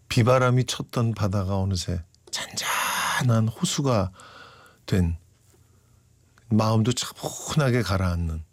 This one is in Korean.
비바람이 쳤던 바다가 어느새 잔잔한 호수가 된 마음도 차분하게 가라앉는